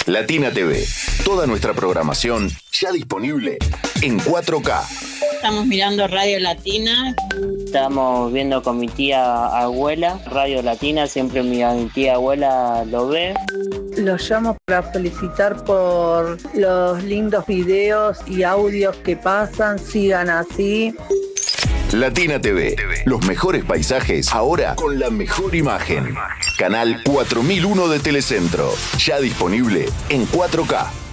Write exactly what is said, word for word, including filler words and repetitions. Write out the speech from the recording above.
Latina T V. Toda nuestra programación ya disponible en cuatro K. Estamos mirando Radio Latina. Estamos viendo con mi tía abuela, Radio Latina, siempre mi tía abuela lo ve. Los llamo para felicitar por los lindos videos y audios que pasan, sigan así. Latina T V, los mejores paisajes, ahora con la mejor imagen. Canal cuatro mil uno de Telecentro, ya disponible en cuatro K.